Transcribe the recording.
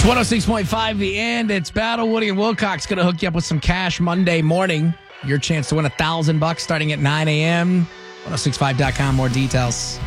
106.5 The End. It's Battle. Woody and Wilcox going to hook you up with some cash Monday morning. Your chance to win $1,000 starting at 9 a.m. 1065.com. More details.